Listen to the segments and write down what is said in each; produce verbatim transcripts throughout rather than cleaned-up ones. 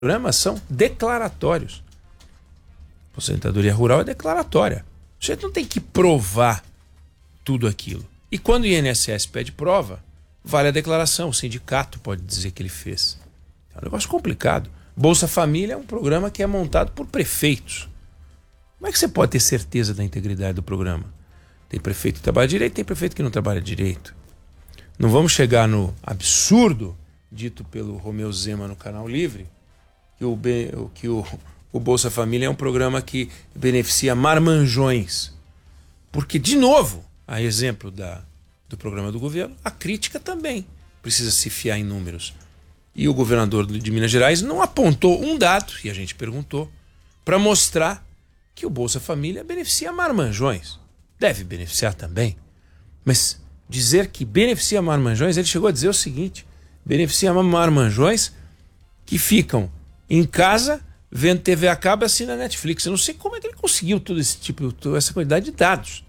programas são declaratórios. Aposentadoria rural é declaratória. O sujeito não tem que provar tudo aquilo. E quando o I N S S pede prova, vale a declaração. O sindicato pode dizer que ele fez. É um negócio complicado. Bolsa Família é um programa que é montado por prefeitos. Como é que você pode ter certeza da integridade do programa? Tem prefeito que trabalha direito, tem prefeito que não trabalha direito. Não vamos chegar no absurdo dito pelo Romeu Zema no Canal Livre, que o, que o, o Bolsa Família é um programa que beneficia marmanjões. Porque, de novo, a exemplo da, do programa do governo, a crítica também precisa se fiar em números. E o governador de Minas Gerais não apontou um dado, e a gente perguntou, para mostrar que o Bolsa Família beneficia marmanjões. Deve beneficiar também. Mas dizer que beneficia marmanjões, ele chegou a dizer o seguinte: beneficia marmanjões que ficam em casa vendo T V a cabo e assinam Netflix. Eu não sei como é que ele conseguiu todo esse tipo, toda essa quantidade de dados.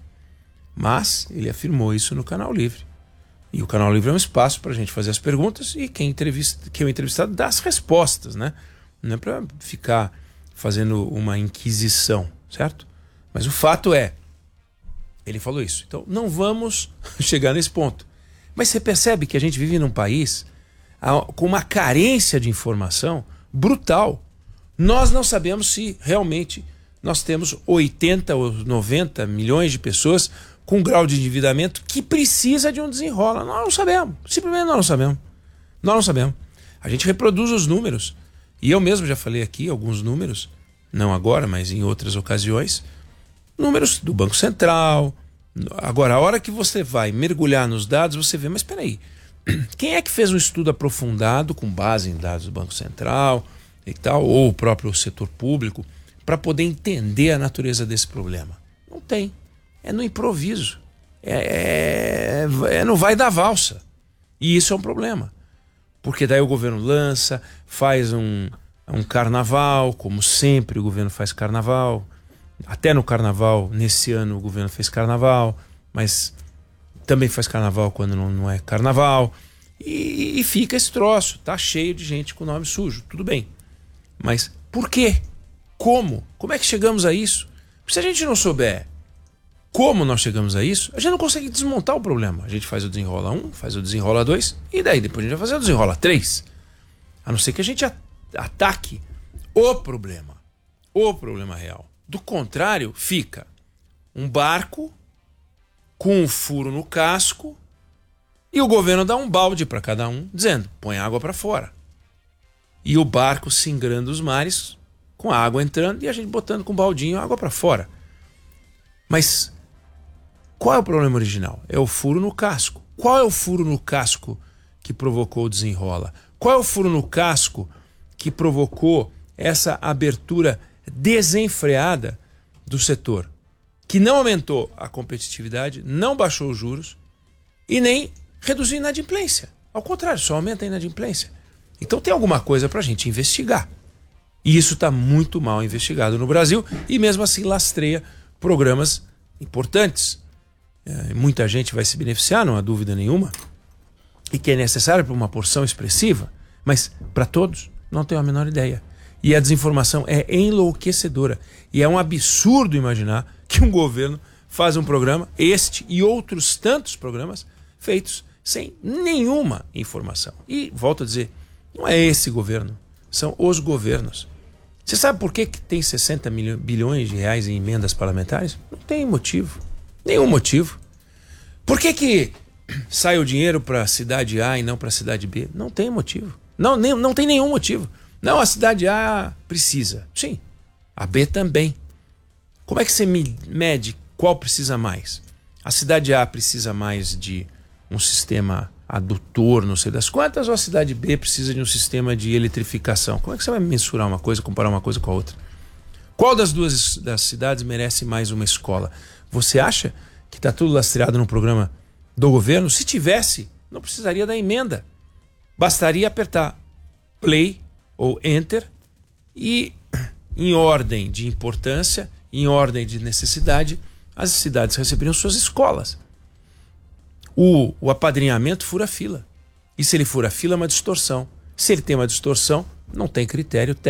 Mas ele afirmou isso no Canal Livre. E o Canal Livre é um espaço para a gente fazer as perguntas e quem, entrevista, quem é o entrevistado dá as respostas, né? Não é para ficar fazendo uma inquisição, certo? Mas o fato é, ele falou isso. Então não vamos chegar nesse ponto. Mas você percebe que a gente vive num país com uma carência de informação brutal. Nós não sabemos se realmente nós temos oitenta ou noventa milhões de pessoas com um grau de endividamento que precisa de um desenrola. Nós não sabemos. Simplesmente nós não sabemos. Nós não sabemos. A gente reproduz os números. E eu mesmo já falei aqui alguns números, não agora, mas em outras ocasiões, números do Banco Central. Agora, a hora que você vai mergulhar nos dados, você vê, mas espera aí, quem é que fez um estudo aprofundado com base em dados do Banco Central e tal, ou o próprio setor público, para poder entender a natureza desse problema? Não tem. É no improviso. É, é, é no vai da valsa. E isso é um problema. Porque daí o governo lança, faz um, um carnaval, como sempre o governo faz carnaval. Até no carnaval, nesse ano o governo fez carnaval, mas também faz carnaval quando não, não é carnaval. E, e fica esse troço, tá cheio de gente com nome sujo, tudo bem. Mas por quê? Como? Como é que chegamos a isso? Porque se a gente não souber como nós chegamos a isso, a gente não consegue desmontar o problema. A gente faz o desenrola um, faz o desenrola dois, e daí depois a gente vai fazer o desenrola três. A não ser que a gente ataque o problema, o problema real. Do contrário, fica um barco com um furo no casco e o governo dá um balde para cada um, dizendo, põe água para fora. E o barco singrando os mares, com a água entrando e a gente botando com um baldinho água para fora. Mas qual é o problema original? É o furo no casco. Qual é o furo no casco que provocou o desenrola? Qual é o furo no casco que provocou essa abertura desenfreada do setor? Que não aumentou a competitividade, não baixou os juros e nem reduziu a inadimplência. Ao contrário, só aumenta a inadimplência. Então tem alguma coisa para a gente investigar. E isso está muito mal investigado no Brasil e mesmo assim lastreia programas importantes. É, muita gente vai se beneficiar, não há dúvida nenhuma, e que é necessário para uma porção expressiva, mas para todos não tenho a menor ideia. E a desinformação é enlouquecedora. E é um absurdo imaginar que um governo faz um programa, este e outros tantos programas, feitos sem nenhuma informação. E, volto a dizer, não é esse governo, são os governos. Você sabe por que, que tem sessenta bilhões de reais em emendas parlamentares? Não tem motivo. Nenhum motivo. Por que, que sai o dinheiro para a cidade A e não para a cidade B? Não tem motivo. Não, nem, não tem nenhum motivo. Não, a cidade A precisa. Sim, a B também. Como é que você mede qual precisa mais? A cidade A precisa mais de um sistema adutor, não sei das quantas, ou a cidade B precisa de um sistema de eletrificação? Como é que você vai mensurar uma coisa, comparar uma coisa com a outra? Qual das duas das cidades merece mais uma escola? Você acha que está tudo lastreado no programa do governo? Se tivesse, não precisaria da emenda. Bastaria apertar play ou enter e, em ordem de importância, em ordem de necessidade, as cidades receberiam suas escolas. O, o apadrinhamento fura fila. E se ele fura fila, é uma distorção. Se ele tem uma distorção, não tem critério técnico.